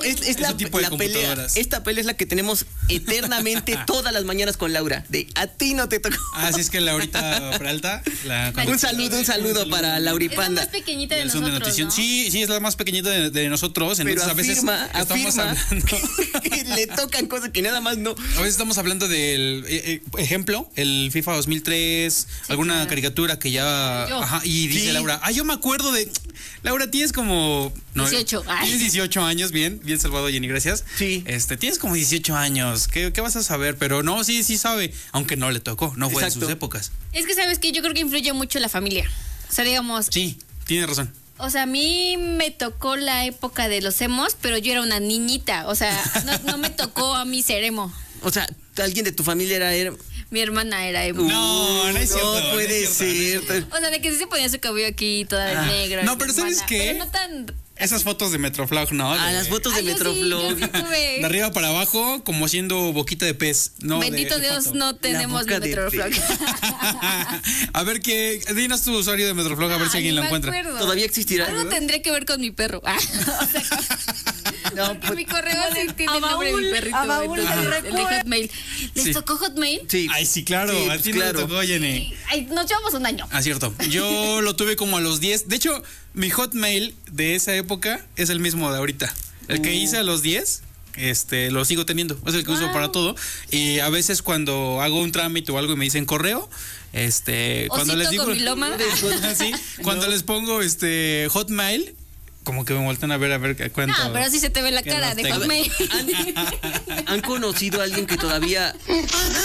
Es la tipo de pelea. computadoras. Esta pelea es la que tenemos eternamente todas las mañanas con Laura. De a ti no te tocó. Así es que Laurita Peralta. Un saludo para Es la Lauripanda. más pequeñita de El Zoom de nosotros, Notición. ¿no? Sí, es la más pequeñita de nosotros. Pero Entonces a veces estamos afirma hablando. que le tocan cosas que nada más no. A veces estamos hablando del ejemplo, el FIFA 2003, alguna claro. caricatura que ya. Yo. Ajá, y dice Sí. Laura, yo me acuerdo de. Laura, tienes como. 18. Ay. Tienes 18 años, bien salvado, Jenny, gracias. Sí. Tienes como 18 años, ¿qué vas a saber? Pero no, sí sabe, aunque no le tocó, no fue en Exacto. sus épocas. Es que sabes que yo creo que influye mucho la familia. O sea, digamos, Sí, tienes razón. o sea, a mí me tocó la época de los emos, pero yo era una niñita. O sea, no me tocó a mí ser emo. O sea, alguien de tu familia era. Mi hermana era emo. No es cierto. No puede es cierto, ser. O sea, de que sí se ponía su cabello aquí toda de negro. No, mi pero ¿sabes hermana. qué? Pero no tan... Esas fotos de Metroflog, ¿no? Ah, las fotos de Ay, yo Metroflog. Sí tuve. De arriba para abajo, como haciendo boquita de pez. No, Bendito de Dios, pato. no tenemos boca ni de Metroflog. A ver, dinos tu usuario de Metroflog, a ver si alguien lo encuentra. Todavía existirá. Algo tendría que ver con mi perro. O sea, No, porque pues, mi correo sí tiene el a nombre de mi Baúl, perrito. a Baúl entonces, le el de recuerda. Hotmail. ¿Les Sí. tocó Hotmail? sí. Ay, sí, claro. Sí, a pues ti claro. no te tocó, Jenny. Ay, nos llevamos un año. Ah, cierto. Yo lo tuve como a los 10. De hecho, mi Hotmail de esa época es el mismo de ahorita. El que hice a los 10, lo sigo teniendo. Es el que uso para todo. Y a veces cuando hago un trámite o algo y me dicen correo, cuando les digo. Comiloma. Sí, cuando les pongo Hotmail, como que me vuelven a ver cuánto. No, pero sí se te ve la que cara los de tengo. Hotmail. ¿Han conocido a alguien que todavía tenga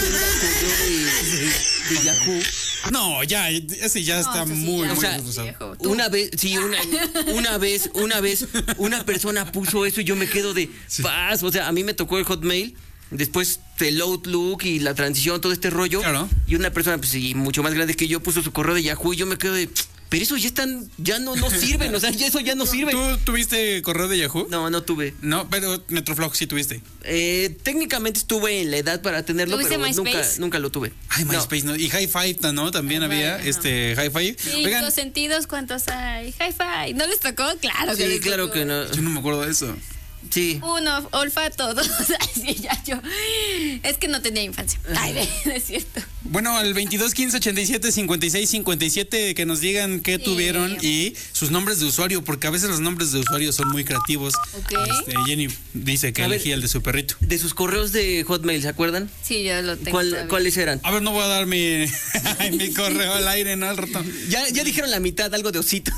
correo de Yahoo? No, ya, ese ya está eso sí, muy, ya. muy O sea, usado. Viejo, tú. Una vez, sí, una vez, una persona puso eso y yo me quedo de paz. O sea, a mí me tocó el Hotmail, después el Outlook y la transición, todo este rollo. Claro. Y una persona, pues sí, mucho más grande que yo, puso su correo de Yahoo y yo me quedo de, pero eso ya no sirven, o sea, eso ya no sirve. ¿Tú tuviste correo de Yahoo? No tuve. No, pero Metroflog sí tuviste. Técnicamente estuve en la edad para tenerlo, ¿Tuviste pero MySpace? nunca lo tuve. Ay, No. MySpace, ¿no? Y Hi-Fi, ¿no? También había Hi-Fi. Cinco sentidos, ¿cuántos hay? Hi-Fi. ¿No les tocó? Claro que Sí, les claro tocó. que no. Yo no me acuerdo de eso. Sí. Uno, olfato, dos. Sí, ya yo. Es que no tenía infancia. Ay, no es cierto. Bueno, al 22 15 87 56 57 que nos digan qué tuvieron y sus nombres de usuario, porque a veces los nombres de usuario son muy creativos. Ok. Jenny dice que A ver. elegía el de su perrito. De sus correos de Hotmail, ¿se acuerdan? Sí, yo lo tengo. todavía. ¿Cuáles eran? A ver, no voy a dar mi correo al aire, ¿no? Al rato. Ya dijeron la mitad, algo de osito.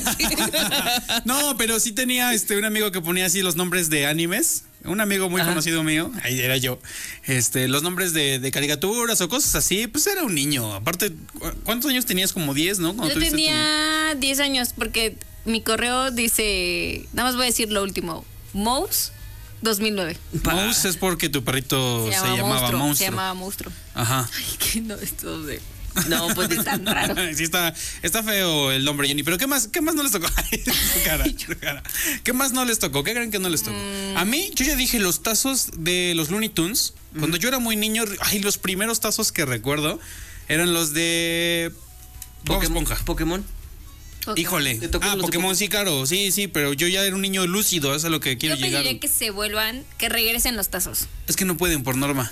No, pero sí tenía un amigo que ponía así los nombres de animes. Un amigo muy Ajá. conocido mío, ahí era yo. Los nombres de caricaturas o cosas así, pues era un niño. Aparte, ¿cuántos años tenías? Como 10, ¿no? Cuando Yo tuviste tenía 10 años porque mi correo dice, nada más voy a decir lo último, Mouse 2009. Mouse es porque tu perrito se llamaba Monstruo. Se llamaba Monstruo. Ajá. Ay, que no, esto de... No, pues tan raro. Sí, está feo el nombre, Jenny. Pero ¿qué más no les tocó? Tu cara. ¿Qué más no les tocó? ¿Qué creen que no les tocó? A mí, yo ya dije los tazos de los Looney Tunes. Cuando yo era muy niño, los primeros tazos que recuerdo eran los de Bob Esponja. Pokémon. Híjole. ¿Te tocó los de Pokémon sí, claro. Sí, pero yo ya era un niño lúcido, eso es a lo que quiero Yo llegar. pediría que se vuelvan, que regresen los tazos. Es que no pueden por norma.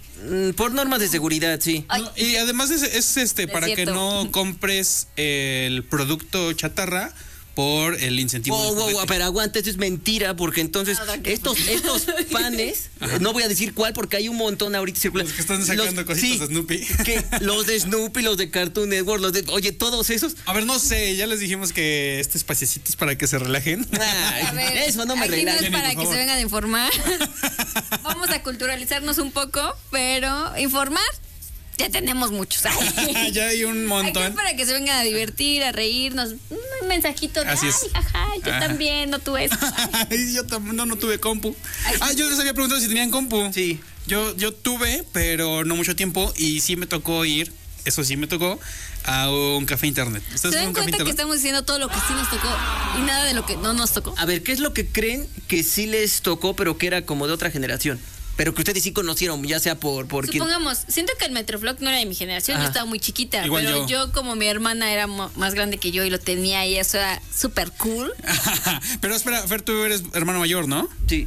Por normas de seguridad, sí. Ay. No, y además es para que cierto. no compres el producto chatarra por el incentivo. del juguete. Pero aguanta, esto es mentira, porque entonces Nada que- estos panes, no voy a decir cuál, porque hay un montón ahorita circulando. Los que están sacando cositas de Snoopy. Que los de Snoopy, los de Cartoon Network, oye, todos esos. A ver, no sé, ya les dijimos que este espaciecito es para que se relajen. Ay, A ver, eso no me aquí no relaja. es Jenny, para por que favor. se vengan a informar. Vamos a culturalizarnos un poco, pero informar ya tenemos muchos. Ay. Ya hay un Aquí es montón. para que se vengan a divertir, a reírnos. Un mensajito de, Así ay, es. jaja, yo Ajá. también, no tuve eso. Ay, yo también no tuve compu. Yo les había preguntado si tenían compu. Sí. Yo tuve, pero no mucho tiempo. Y sí me tocó ir, eso sí me tocó, a un café internet. ¿Se ¿Ustedes fueron a dan un café cuenta que internet? estamos diciendo todo lo que sí nos tocó y nada de lo que no nos tocó? A ver, ¿qué es lo que creen que sí les tocó, pero que era como de otra generación? Pero que ustedes sí conocieron, ya sea por quién. Supongamos, siento que el Metroflog no era de mi generación, Ajá. yo estaba muy chiquita, Igual pero yo. yo como mi hermana era más grande que yo y lo tenía y eso era súper cool. Pero espera, Fer, tú eres hermano mayor, ¿no? Sí.